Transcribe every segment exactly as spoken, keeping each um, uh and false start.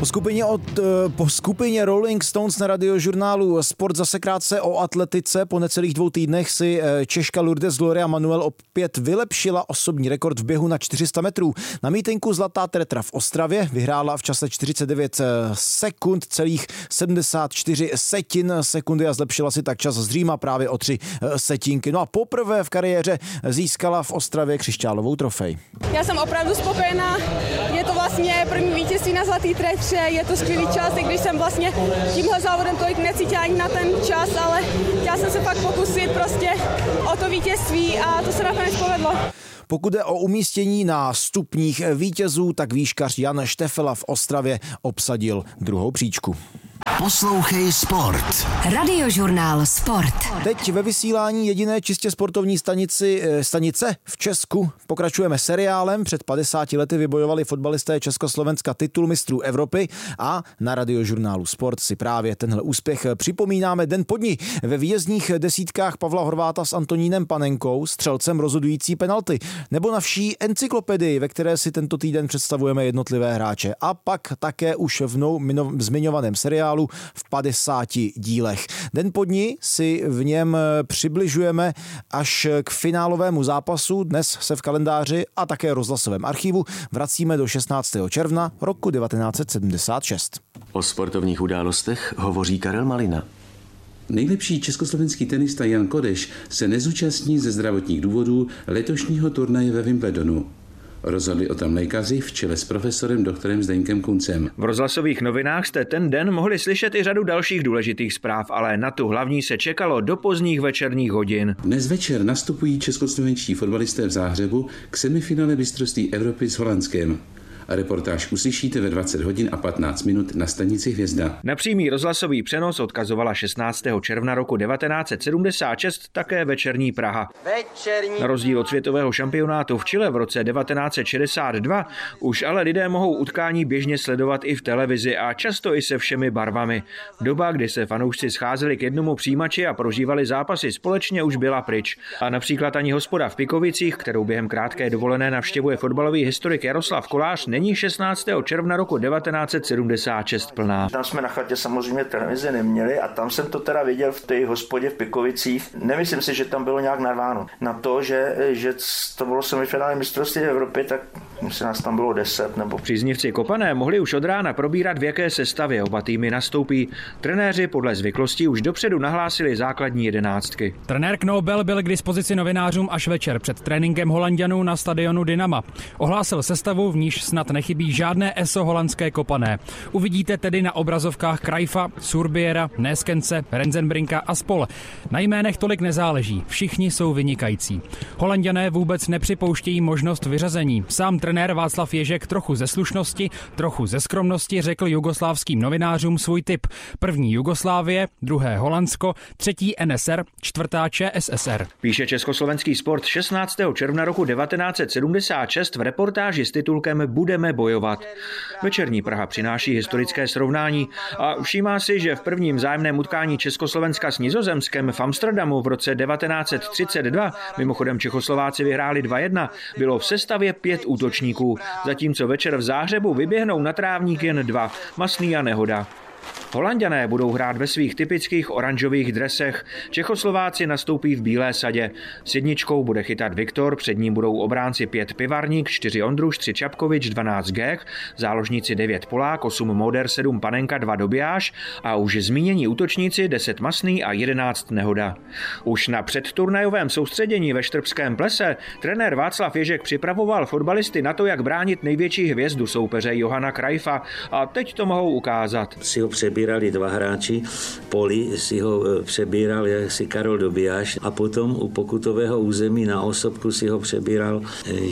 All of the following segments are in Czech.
skupině, od, po skupině Rolling Stones na Radiožurnálu Sport zase krátce o atletice. Po necelých dvou týdnech si Češka Lourdes Gloria Manuel opět vylepšila osobní rekord v běhu na čtyři sta metrů. Na mítinku Zlatá Tetra v Ostravě vyhrála v čase čtyřicet devět sekund, celých sedmdesát čtyři setin sekundy a zlepšila si tak čas z Říma právě o tři setinky. No a poprvé v kariéře získala v Ostravě křišťálovou trofej. Já jsem opravdu spokojená. Je to vlastně první vítězství na Zlatý Tetře, je to skvělý čas, i když jsem vlastně tímhle závodem tolik necítila ani na ten čas, ale chtěla jsem se fakt pokusit prostě o to vítězství a to se nakonec povedlo. Pokud jde o umístění na stupních vítězů, tak výškař Jan Štefela v Ostravě obsadil druhou příčku. Poslouchej Sport. Radiožurnál Sport. Teď ve vysílání jediné čistě sportovní stanici, stanice v Česku pokračujeme seriálem. Před padesáti lety vybojovali fotbalisté Československa titul mistrů Evropy a na Radiožurnálu Sport si právě tenhle úspěch připomínáme den po dni. Ve výjezdních desítkách Pavla Horváta s Antonínem Panenkou, střelcem rozhodující penalty, nebo na vší encyklopedii, ve které si tento týden představujeme jednotlivé hráče. A pak také už v mnou zmiňovaném seriálu v padesáti dílech. Den po dni si v něm přibližujeme až k finálovému zápasu. Dnes se v kalendáři a také rozhlasovém archivu vracíme do šestnáctého června roku devatenáct set sedmdesát šest. O sportovních událostech hovoří Karel Malina. Nejlepší československý tenista Jan Kodeš se nezúčastní ze zdravotních důvodů letošního turnaje ve Wimbledonu. Rozhodli o tom lékaři v čele s profesorem doktorem Zdeňkem Kuncem. V rozhlasových novinách jste ten den mohli slyšet i řadu dalších důležitých zpráv, ale na tu hlavní se čekalo do pozdních večerních hodin. Dnes večer nastupují českoslovenští fotbalisté v Záhřebu k semifinále mistrovství Evropy s Holandskem. A reportáž uslyšíte ve dvacet hodin a patnáct minut na stanici Hvězda. Na přímý rozhlasový přenos odkazovala šestnáctého června roku devatenáct set sedmdesát šest také večerní Praha. Večerní. Na rozdíl od světového šampionátu v Chile v roce devatenáct set šedesát dva už ale lidé mohou utkání běžně sledovat i v televizi a často i se všemi barvami. Doba, kdy se fanoušci scházeli k jednomu přijímači a prožívali zápasy společně, už byla pryč. A například ani hospoda v Pikovicích, kterou během krátké dovolené navštěvuje fotbalový historik Jaroslav Kolář, není šestnáctého června roku devatenáct set sedmdesát šest plná. Tam jsme na chatě samozřejmě televizi neměli a tam jsem to teda viděl v té hospodě v Pikovicích. Nemyslím si, že tam bylo nějak narváno. Na to, že, že to bylo semifinále mistrovství Evropy, tak myslím, nás tam bylo deset. Nebo... Příznivci Kopané mohli už od rána probírat, v jaké sestavě oba týmy nastoupí. Trenéři podle zvyklostí už dopředu nahlásili základní jedenáctky. Trenér Knobel byl k dispozici novinářům až večer před tréninkem Holanďanů na stadionu Dynama. Ohlásil sestavu, v níž snad nechybí žádné eso holandské Kopané. Uvidíte tedy na obrazovkách Cruyffa, Surbiera, Neskence, Renzenbrinka a spol. Na jménech tolik nezáleží, všichni jsou vynikající. Holanďané vůbec nepřipouštějí možnost vyřazení. Sám trenér Václav Ježek trochu ze slušnosti, trochu ze skromnosti řekl jugoslávským novinářům svůj tip. První Jugoslávie, druhé Holandsko, třetí N S R, čtvrtá Č S S R. Píše Československý sport šestnáctého června roku devatenáct set sedmdesát šest v reportáži s titulkem Budeme bojovat. Večerní Praha přináší historické srovnání a všímá si, že v prvním vzájemném utkání Československa s Nizozemskem v Amsterdamu v roce devatenáct set třicet dva, mimochodem Čechoslováci vyhráli dva jedna, bylo v sestavě pět útočníků, zatímco večer v Záhřebu vyběhnou na trávník jen dva, Masný a Nehoda. Holanďané budou hrát ve svých typických oranžových dresech, Čechoslováci nastoupí v bílé sadě. S jedničkou bude chytat Viktor, před ním budou obránci pět Pivarník, čtyři Ondruš, tři Čapkovič, dvanáct Gech, záložníci devět Polák, osm Moder, sedm Panenka, dva Dobijáš a už zmínění útočníci deset Masný a jedenáct Nehoda. Už na předturnajovém soustředění ve Štrbském plese trenér Václav Ježek připravoval fotbalisty na to, jak bránit největší hvězdu soupeře Johana Cruyffa a teď to mohou ukázat. Si ho přebírali dva hráči, Poli si ho přebíral si Karol Dobijáš a potom u pokutového území na osobku si ho přebíral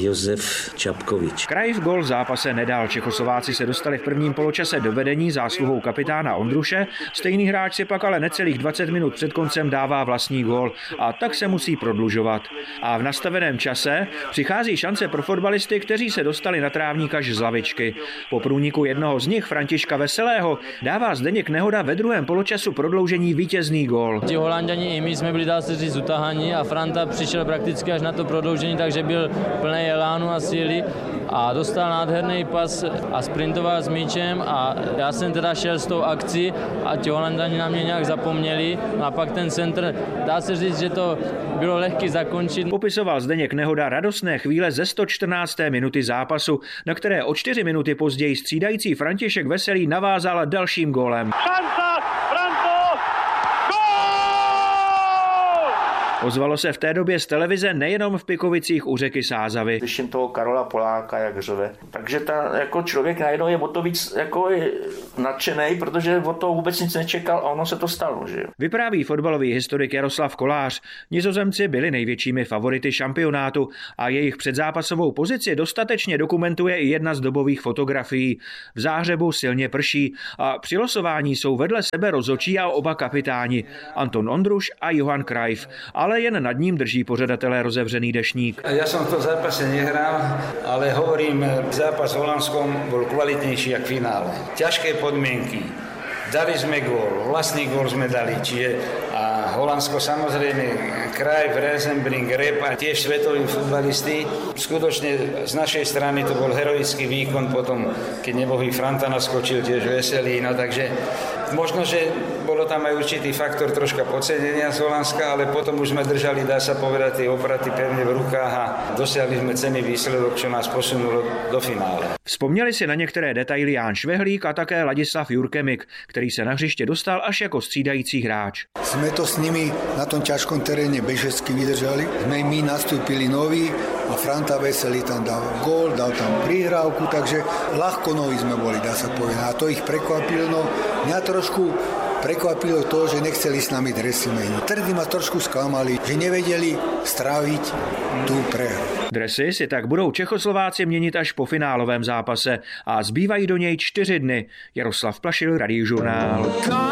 Josef Čapkovič. Cruyff gól v zápase nedal, Čechoslováci se dostali v prvním poločase do vedení zásluhou kapitána Ondruše, stejný hráč si pak ale necelých dvacet minut před koncem dává vlastní gól a tak se musí prodlužovat. A v nastaveném čase přichází šance pro fotbalisty, kteří se dostali na trávník až z lavičky. Po průniku jednoho z nich, Františka Veselého, dává Zdeněk Nehoda ve druhém poločasu prodloužení vítězný gól. Ti Holanďani i my jsme byli, dá se říct, utahaní a Franta přišel prakticky až na to prodloužení, takže byl plný elánu a síly a dostal nádherný pas a sprintoval s míčem a já jsem teda šel s tou akcí a ti Holanďani na mě nějak zapomněli no a pak ten centr, dá se říct, že to bylo lehký zakončit. Popisoval Zdeněk Nehoda radostné chvíle ze sto čtrnácté minuty zápasu, na které o čtyři minuty později střídající František Veselý navázal dalším gólem. Šance, Franto, gól! Ozvalo se v té době z televize nejenom v Pikovicích u řeky Sázavy. Slyším toho Karola Poláka, jak řve. Takže ta, jako člověk najednou je o to víc jako nadšenej, protože o to vůbec nic nečekal a ono se to stalo. Že? Vypráví fotbalový historik Jaroslav Kolář. Nizozemci byli největšími favority šampionátu a jejich předzápasovou pozici dostatečně dokumentuje i jedna z dobových fotografií. V Záhřebu silně prší a při losování jsou vedle sebe rozhodčí a oba kapitáni Anton Ondruš a Johan Cruyff, ale jen nad ním drží pořadatelé rozevřený deštník. Ja som v tom zápase nehral, ale hovorím, zápas v Holandskom bol kvalitnejší jak v finále. Ťažké podmienky. Dali sme gól, vlastný gól sme dali, čiže a Holandsko samozrejme, Cruyff, Rosenbrink, Rep a tiež svetoví futbalisti. Skutočne z našej strany to bol heroický výkon, potom keď nebohý Franta naskočil tiež Veselý, no takže možno, že bolo tam aj určitý faktor troška podcenenia z Holandska, ale potom už sme držali, dá sa povedať, tie opraty pevne v rukách a dosiahli sme cenný výsledok, čo nás posunulo do finále. Vzpomněli si na některé detaily Ján Švehlík a také Ladislav Jurkemik, který se na hřiště dostal až jako střídající hráč. Sme to s nimi na tom ťažkom teréne bežecky vydržali. Sme my nastúpili noví a Franta Veselý tam dal gól, dal tam prihrávku, takže ľahko noví sme boli, dá sa povedať. A to ich prekvapilo. No, mňa trošku prekvapilo to, že nechceli s nami dresy meniť. Trdy ma trošku sklamali, že nevedeli stráviť tú prehru. Dresy si tak budou Čechoslováci měnit až po finálovém zápase a zbývají do něj čtyři dny. Jaroslav Plašil, Radiožurnál.